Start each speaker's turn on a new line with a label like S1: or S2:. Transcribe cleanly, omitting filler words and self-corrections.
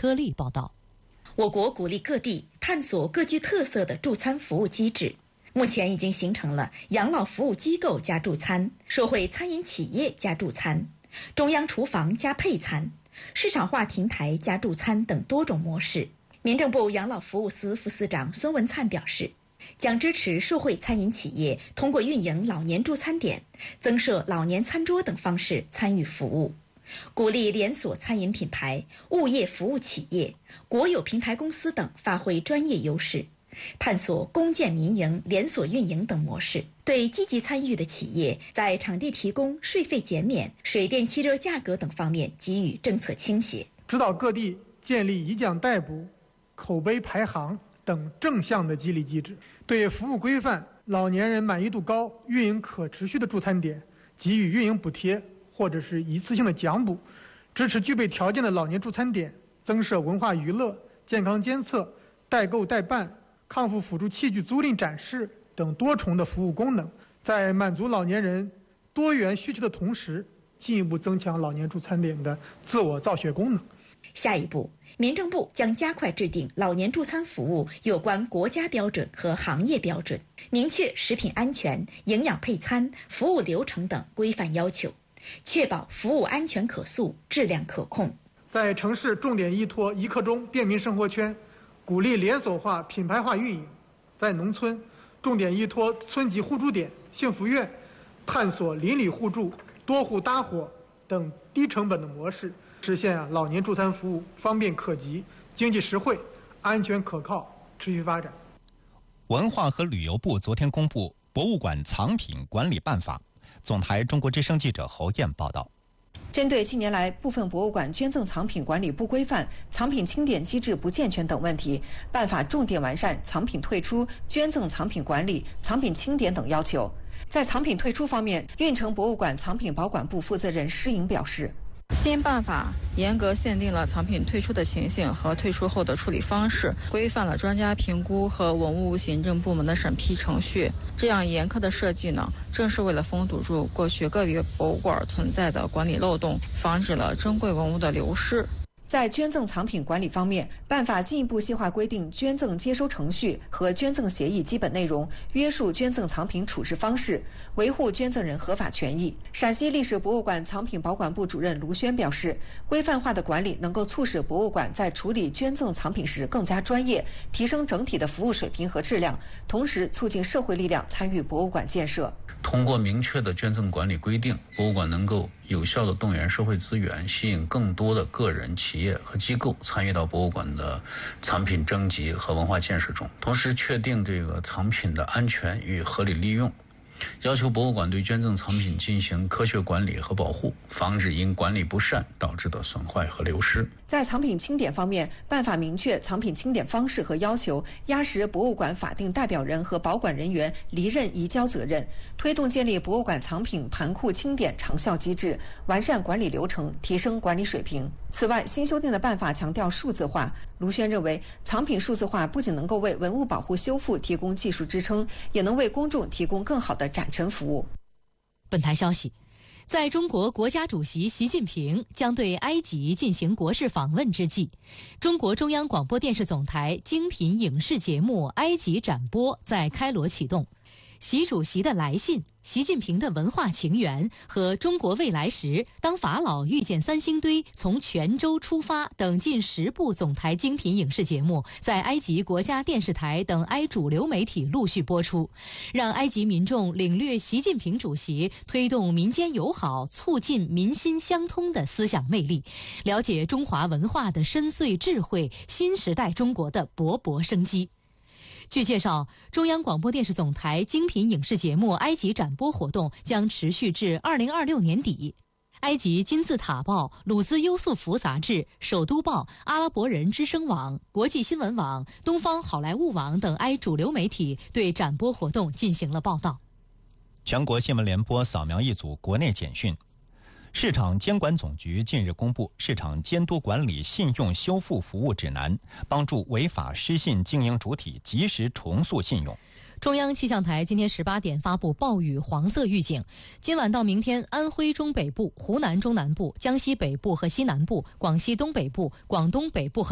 S1: 车丽报道。
S2: 我国鼓励各地探索各具特色的助餐服务机制，目前已经形成了养老服务机构加助餐、社会餐饮企业加助餐、中央厨房加配餐、市场化平台加助餐等多种模式。民政部养老服务司副司长孙文灿表示，将支持社会餐饮企业通过运营老年助餐点、增设老年餐桌等方式参与服务，鼓励连锁餐饮品牌、物业服务企业、国有平台公司等发挥专业优势，探索公建民营、连锁运营等模式。对积极参与的企业，在场地提供、税费减免、水电气热价格等方面给予政策倾斜，
S3: 指导各地建立以奖代补、口碑排行等正向的激励机制，对服务规范、老年人满意度高、运营可持续的助餐点给予运营补贴或者是一次性的奖补，支持具备条件的老年助餐点增设文化娱乐、健康监测、代购代办、康复辅助器具租赁展示等多重的服务功能，在满足老年人多元需求的同时，进一步增强老年助餐点的自我造血功能。
S2: 下一步，民政部将加快制定老年助餐服务有关国家标准和行业标准，明确食品安全、营养配餐、服务流程等规范要求，确保服务安全可塑、质量可控。
S3: 在城市重点依托一刻钟便民生活圈，鼓励连锁化、品牌化运营；在农村重点依托村级互助点、幸福院，探索邻里互助、多户搭伙等低成本的模式，实现老年助餐服务方便可及、经济实惠、安全可靠、持续发展。
S4: 文化和旅游部昨天公布《博物馆藏品管理办法》。总台中国之声记者侯燕报道。
S5: 针对近年来部分博物馆捐赠藏品管理不规范、藏品清点机制不健全等问题，办法重点完善藏品退出、捐赠藏品管理、藏品清点等要求。在藏品退出方面，运城博物馆藏品保管部负责人施颖表示，
S6: 新办法严格限定了藏品退出的情形和退出后的处理方式，规范了专家评估和文物行政部门的审批程序。这样严苛的设计呢，正是为了封堵住过去个别博物馆存在的管理漏洞，防止了珍贵文物的流失。
S5: 在捐赠藏品管理方面，办法进一步细化规定捐赠接收程序和捐赠协议基本内容，约束捐赠藏品处置方式，维护捐赠人合法权益。陕西历史博物馆藏品保管部主任卢轩表示，规范化的管理能够促使博物馆在处理捐赠藏品时更加专业，提升整体的服务水平和质量，同时促进社会力量参与博物馆建设。
S7: 通过明确的捐赠管理规定，博物馆能够有效地动员社会资源，吸引更多的个人、企业和机构参与到博物馆的藏品征集和文化建设中，同时确定这个藏品的安全与合理利用，要求博物馆对捐赠藏品进行科学管理和保护，防止因管理不善导致的损坏和流失。
S5: 在藏品清点方面，办法明确藏品清点方式和要求，压实博物馆法定代表人和保管人员离任移交责任，推动建立博物馆藏品盘库清点长效机制，完善管理流程，提升管理水平。此外，新修订的办法强调数字化。卢轩认为，藏品数字化不仅能够为文物保护修复提供技术支撑，也能为公众提供更好的展陈服务。
S1: 本台消息，在中国国家主席习近平将对埃及进行国事访问之际，中国中央广播电视总台精品影视节目《埃及展播》在开罗启动。习主席的来信、习近平的文化情缘和中国未来时、当法老遇见三星堆、从泉州出发等近10部总台精品影视节目，在埃及国家电视台等埃主流媒体陆续播出，让埃及民众领略习近平主席推动民间友好、促进民心相通的思想魅力，了解中华文化的深邃智慧、新时代中国的勃勃生机。据介绍，中央广播电视总台精品影视节目《埃及展播》活动将持续至2026年底。埃及金字塔报、鲁兹优素福杂志、首都报、阿拉伯人之声网、国际新闻网、东方好莱坞网等埃主流媒体对展播活动进行了报道。
S4: 全国新闻联播扫描一组国内简讯。市场监管总局近日公布《市场监督管理信用修复服务指南》，帮助违法失信经营主体及时重塑信用。
S1: 中央气象台今天18点发布暴雨黄色预警，今晚到明天，安徽中北部、湖南中南部、江西北部和西南部、广西东北部、广东北部和